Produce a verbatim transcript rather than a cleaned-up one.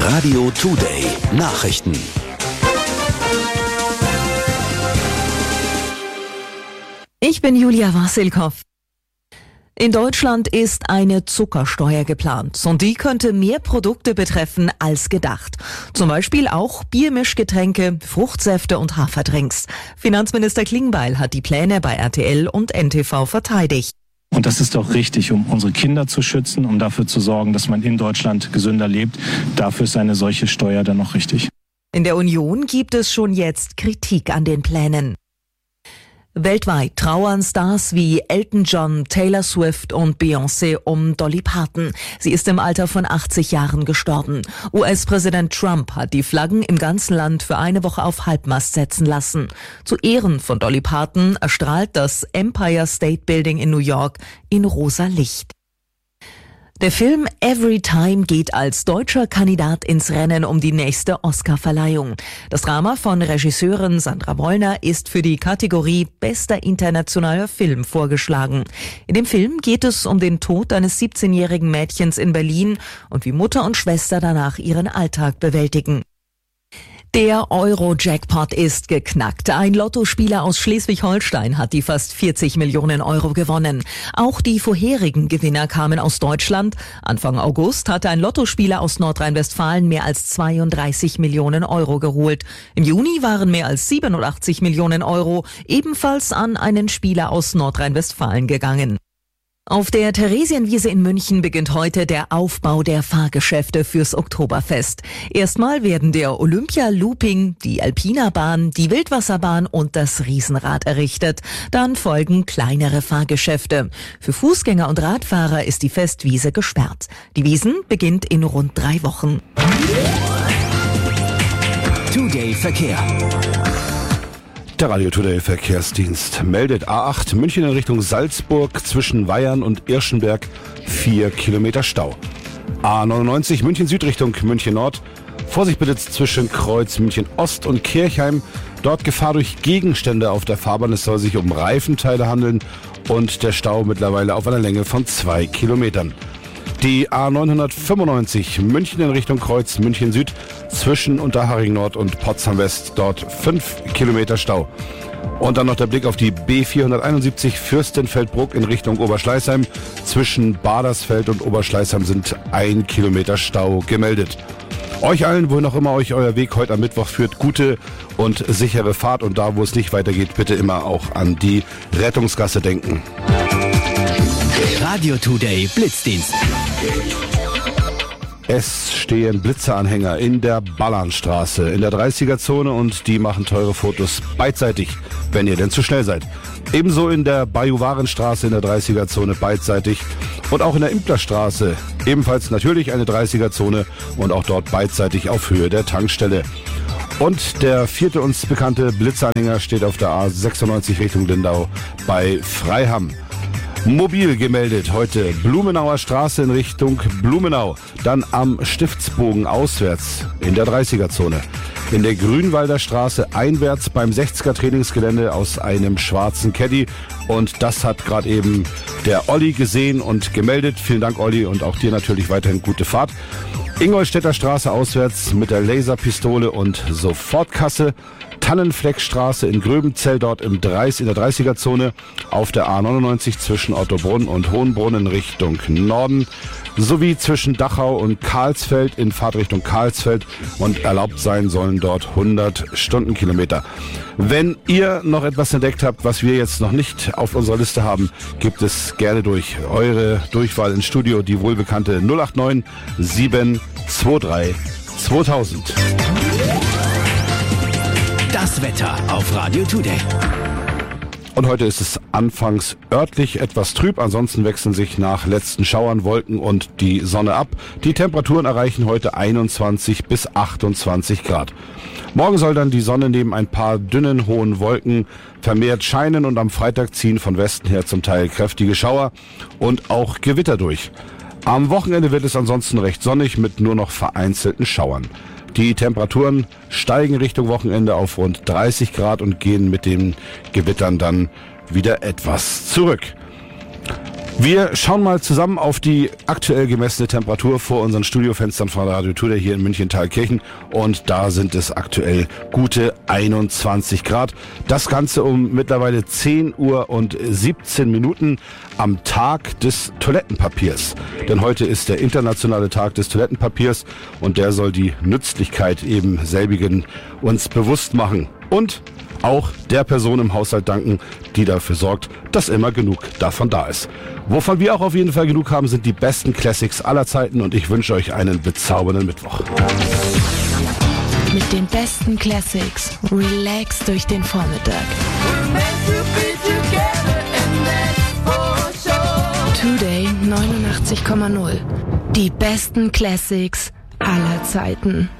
Radio Today Nachrichten. Ich bin Julia Wassilkow. In Deutschland ist eine Zuckersteuer geplant und die könnte mehr Produkte betreffen als gedacht. Zum Beispiel auch Biermischgetränke, Fruchtsäfte und Haferdrinks. Finanzminister Klingbeil hat die Pläne bei R T L und N T V verteidigt. Und das ist doch richtig, um unsere Kinder zu schützen, um dafür zu sorgen, dass man in Deutschland gesünder lebt. Dafür ist eine solche Steuer dann noch richtig. In der Union gibt es schon jetzt Kritik an den Plänen. Weltweit trauern Stars wie Elton John, Taylor Swift und Beyoncé um Dolly Parton. Sie ist im Alter von achtzig Jahren gestorben. U S-Präsident Trump hat die Flaggen im ganzen Land für eine Woche auf Halbmast setzen lassen. Zu Ehren von Dolly Parton erstrahlt das Empire State Building in New York in rosa Licht. Der Film Every Time geht als deutscher Kandidat ins Rennen um die nächste Oscar-Verleihung. Das Drama von Regisseurin Sandra Wollner ist für die Kategorie Bester internationaler Film vorgeschlagen. In dem Film geht es um den Tod eines siebzehnjährigen Mädchens in Berlin und wie Mutter und Schwester danach ihren Alltag bewältigen. Der Euro-Jackpot ist geknackt. Ein Lottospieler aus Schleswig-Holstein hat die fast vierzig Millionen Euro gewonnen. Auch die vorherigen Gewinner kamen aus Deutschland. Anfang August hatte ein Lottospieler aus Nordrhein-Westfalen mehr als zweiunddreißig Millionen Euro geholt. Im Juni waren mehr als siebenundachtzig Millionen Euro ebenfalls an einen Spieler aus Nordrhein-Westfalen gegangen. Auf der Theresienwiese in München beginnt heute der Aufbau der Fahrgeschäfte fürs Oktoberfest. Erstmal werden der Olympia-Looping, die Alpina-Bahn, die Wildwasserbahn und das Riesenrad errichtet. Dann folgen kleinere Fahrgeschäfte. Für Fußgänger und Radfahrer ist die Festwiese gesperrt. Die Wiesn beginnt in rund drei Wochen. Today Verkehr. Der Radio Today Verkehrsdienst meldet A acht München in Richtung Salzburg zwischen Weyern und Irschenberg vier Kilometer Stau. A neunundneunzig München Süd Richtung München Nord. Vorsicht bitte zwischen Kreuz München Ost und Kirchheim. Dort Gefahr durch Gegenstände auf der Fahrbahn. Es soll sich um Reifenteile handeln und der Stau mittlerweile auf einer Länge von zwei Kilometern. Die A neunhundertfünfundneunzig München in Richtung Kreuz München Süd zwischen Unterhaching Nord und Potsdam West, dort fünf Kilometer Stau. Und dann noch der Blick auf die B vierhunderteinundsiebzig Fürstenfeldbruck in Richtung Oberschleißheim. Zwischen Badersfeld und Oberschleißheim sind ein Kilometer Stau gemeldet. Euch allen, wohin auch immer euch euer Weg heute am Mittwoch führt, gute und sichere Fahrt. Und da, wo es nicht weitergeht, bitte immer auch an die Rettungsgasse denken. Radio Today Blitzdienst. Es stehen Blitzeranhänger in der Ballernstraße, in der dreißiger-Zone und die machen teure Fotos beidseitig, wenn ihr denn zu schnell seid. Ebenso in der Bajuwarenstraße in der dreißiger-Zone beidseitig und auch in der Implerstraße ebenfalls natürlich eine dreißiger-Zone und auch dort beidseitig auf Höhe der Tankstelle. Und der vierte uns bekannte Blitzeranhänger steht auf der A sechsundneunzig Richtung Lindau bei Freiham. Mobil gemeldet heute Blumenauer Straße in Richtung Blumenau, dann am Stiftsbogen auswärts in der dreißiger-Zone. In der Grünwalder Straße einwärts beim sechziger Trainingsgelände aus einem schwarzen Caddy. Und das hat gerade eben der Olli gesehen und gemeldet. Vielen Dank, Olli, und auch dir natürlich weiterhin gute Fahrt. Ingolstädter Straße auswärts mit der Laserpistole und Sofortkasse. Tannenfleckstraße in Gröbenzell, dort im Dreis, in der dreißiger-Zone, auf der A neunundneunzig zwischen Ottobrunn und Hohenbrunn in Richtung Norden, sowie zwischen Dachau und Karlsfeld in Fahrtrichtung Karlsfeld und erlaubt sein sollen dort hundert Stundenkilometer. Wenn ihr noch etwas entdeckt habt, was wir jetzt noch nicht auf unserer Liste haben, gibt es gerne durch eure Durchwahl ins Studio, die wohlbekannte null acht neun sieben zwei drei zweitausend. Das Wetter auf Radio Today. Und heute ist es anfangs örtlich etwas trüb, ansonsten wechseln sich nach letzten Schauern Wolken und die Sonne ab. Die Temperaturen erreichen heute einundzwanzig bis achtundzwanzig Grad. Morgen soll dann die Sonne neben ein paar dünnen, hohen Wolken vermehrt scheinen und am Freitag ziehen von Westen her zum Teil kräftige Schauer und auch Gewitter durch. Am Wochenende wird es ansonsten recht sonnig mit nur noch vereinzelten Schauern. Die Temperaturen steigen Richtung Wochenende auf rund dreißig Grad und gehen mit den Gewittern dann wieder etwas zurück. Wir schauen mal zusammen auf die aktuell gemessene Temperatur vor unseren Studiofenstern von Radio Today hier in München-Thalkirchen und da sind es aktuell gute einundzwanzig Grad. Das Ganze um mittlerweile zehn Uhr und siebzehn Minuten am Tag des Toilettenpapiers. Denn heute ist der internationale Tag des Toilettenpapiers und der soll die Nützlichkeit eben selbigen uns bewusst machen. Und auch der Person im Haushalt danken, die dafür sorgt, dass immer genug davon da ist. Wovon wir auch auf jeden Fall genug haben, sind die besten Classics aller Zeiten und ich wünsche euch einen bezaubernden Mittwoch. Mit den besten Classics relax durch den Vormittag. Today neunundachtzig Komma null. Die besten Classics aller Zeiten.